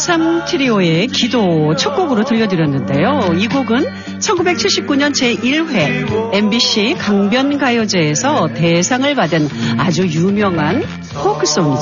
933 트리오의 기도 첫 곡으로 들려드렸는데요. 이 곡은 1979년 제1회 MBC 강변가요제에서 대상을 받은 아주 유명한 포크송이죠.